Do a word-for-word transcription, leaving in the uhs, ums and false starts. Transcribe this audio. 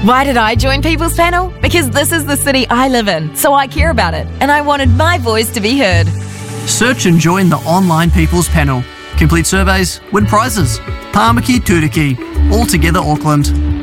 Why did I join People's Panel? Because this is the city I live in, so I care about it, and I wanted my voice to be heard. Search and join the online People's Panel. Complete surveys, win prizes. Tāmaki Tūriki, all together Auckland.